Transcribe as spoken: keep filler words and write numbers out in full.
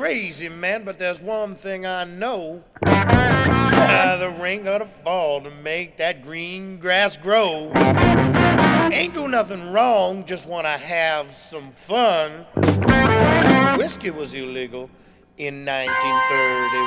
crazy, man, but there's one thing I know. Ah, the rain gotta fall to make that green grass grow. Ain't do nothing wrong, just wanna have some fun. Whiskey was illegal in nineteen thirty.